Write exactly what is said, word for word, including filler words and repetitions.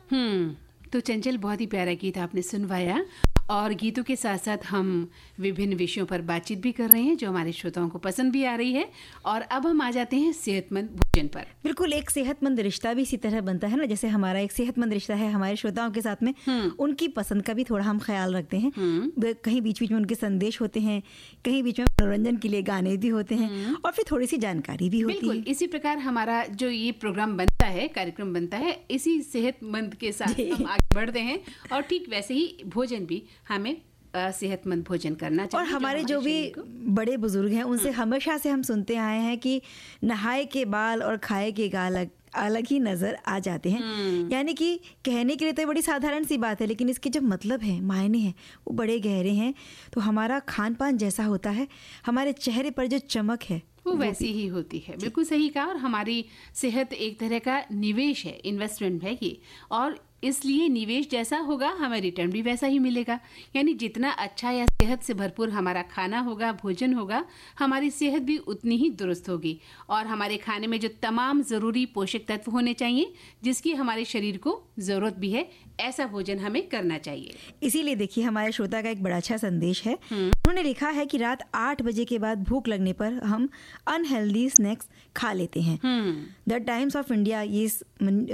हम्म तो चंचल, बहुत ही प्यारा गीत आपने सुनवाया और गीतों के साथ साथ हम विभिन्न विषयों पर बातचीत भी कर रहे हैं जो हमारे श्रोताओं को पसंद भी आ रही है। और अब हम आ जाते हैं सेहतमंद भोजन पर। बिल्कुल, एक सेहतमंद रिश्ता भी इसी तरह बनता है ना, जैसे हमारा एक सेहतमंद रिश्ता है हमारे श्रोताओं के साथ में, उनकी पसंद का भी थोड़ा हम ख्याल रखते हैं। कहीं बीच बीच में उनके संदेश होते हैं, कहीं बीच में मनोरंजन के लिए गाने भी होते हैं और फिर थोड़ी सी जानकारी भी होती है। इसी प्रकार हमारा जो ये प्रोग्राम बनता है, कार्यक्रम बनता है, इसी सेहतमंद के साथ हम आगे बढ़ते हैं और ठीक वैसे ही भोजन भी हमें सेहतमंद भोजन करना चाहिए। और हमारे जो, जो भी बड़े बुजुर्ग हैं उनसे हमेशा से हम सुनते आए हैं कि नहाए के बाल और खाए के गाल अलग ही नजर आ जाते हैं। यानी कि कहने के लिए तो बड़ी साधारण सी बात है, लेकिन इसके जो मतलब है, मायने हैं, वो बड़े गहरे हैं। तो हमारा खान पान जैसा होता है, हमारे चेहरे पर जो चमक है वो वैसी ही होती है। बिल्कुल सही कहा। और हमारी सेहत एक तरह का निवेश है, इन्वेस्टमेंट है ये, और इसलिए निवेश जैसा होगा हमें रिटर्न भी वैसा ही मिलेगा। यानी जितना अच्छा या सेहत से भरपूर हमारा खाना होगा, भोजन होगा, हमारी सेहत भी उतनी ही दुरुस्त होगी। और हमारे खाने में जो तमाम ज़रूरी पोषक तत्व होने चाहिए जिसकी हमारे शरीर को ज़रूरत भी है, ऐसा भोजन हमें करना चाहिए। इसीलिए देखिए, हमारे श्रोता का एक बड़ा अच्छा संदेश है। उन्होंने लिखा है कि रात आठ बजे के बाद भूख लगने पर हम अनहेल्दी स्नैक्स खा लेते हैं। द टाइम्स ऑफ इंडिया ये